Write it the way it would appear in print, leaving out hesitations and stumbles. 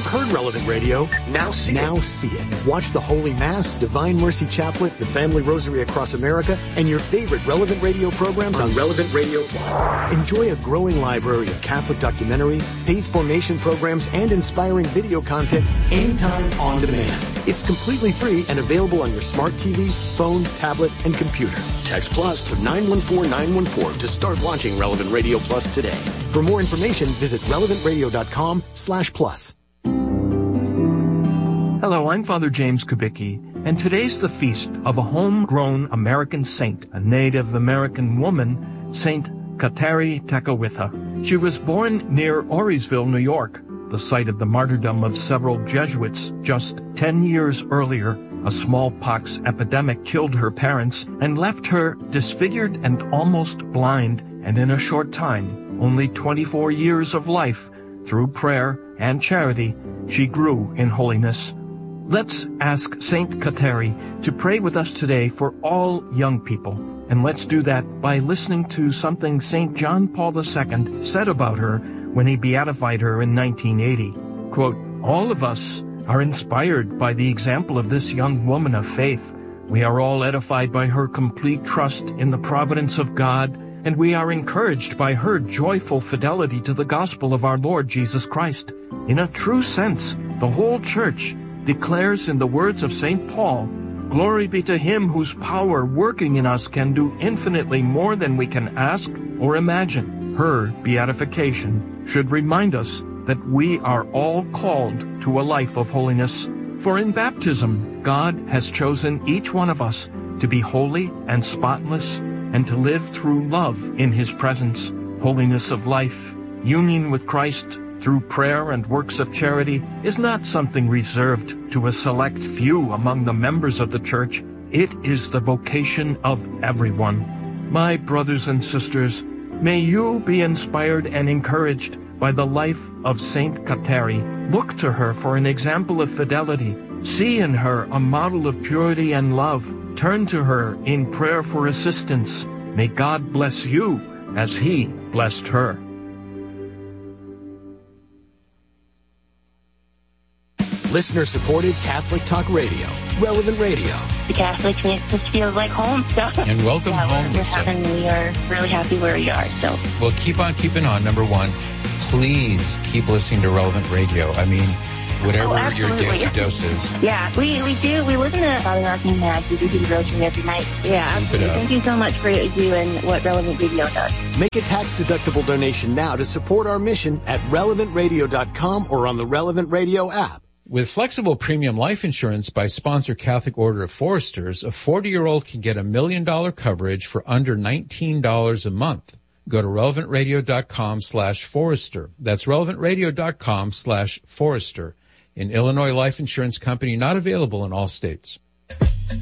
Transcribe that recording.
You've heard Relevant Radio. Now see it. Watch the Holy Mass, Divine Mercy Chaplet, the Family Rosary Across America, and your favorite Relevant Radio programs on Relevant Radio Plus. Enjoy a growing library of Catholic documentaries, faith formation programs, and inspiring video content anytime on demand. It's completely free and available on your smart TV, phone, tablet, and computer. Text Plus to 914914 to start watching Relevant Radio Plus today. For more information, visit relevantradio.com/plus. Hello, I'm Father James Kubicki, and today's the feast of a homegrown American saint, a Native American woman, Saint Kateri Tekakwitha. She was born near Orisville, New York, the site of the martyrdom of several Jesuits. Just 10 years earlier, a smallpox epidemic killed her parents and left her disfigured and almost blind, and in a short time, only 24 years of life, through prayer and charity, she grew in holiness. Let's ask Saint Kateri to pray with us today for all young people. And let's do that by listening to something St. John Paul II said about her when he beatified her in 1980. Quote, "All of us are inspired by the example of this young woman of faith. We are all edified by her complete trust in the providence of God, and we are encouraged by her joyful fidelity to the gospel of our Lord Jesus Christ. In a true sense, the whole Church declares in the words of St. Paul, 'Glory be to him whose power working in us can do infinitely more than we can ask or imagine.' Her beatification should remind us that we are all called to a life of holiness. For in baptism, God has chosen each one of us to be holy and spotless and to live through love in his presence, holiness of life, union with Christ through prayer and works of charity is not something reserved to a select few among the members of the Church. It is the vocation of everyone. My brothers and sisters, may you be inspired and encouraged by the life of Saint Kateri. Look to her for an example of fidelity. See in her a model of purity and love. Turn to her in prayer for assistance. May God bless you as he blessed her." Listener-supported Catholic Talk Radio, Relevant Radio. The Catholics makes us feel like home. So. And welcome home, Lisa. We are really happy where we are. So. Well, keep on keeping on. Number one, please keep listening to Relevant Radio. I mean, whatever your daily dose is. Yeah, we do. We listen to Father Rocking Mag. We do the devotion every night. Yeah, absolutely. Thank you so much for you and what Relevant Radio does. Make a tax-deductible donation now to support our mission at relevantradio.com or on the Relevant Radio app. With flexible premium life insurance by sponsor Catholic Order of Foresters, a 40-year-old can get $1 million coverage for under $19 a month. Go to relevantradio.com/Forester. That's relevantradio.com/Forester. An Illinois life insurance company not available in all states.